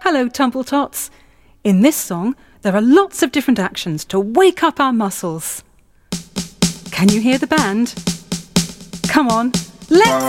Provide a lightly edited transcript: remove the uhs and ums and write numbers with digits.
Hello, Tumbletots. In this song, there are lots of different actions to wake up our muscles. Can you hear the band? Come on, let's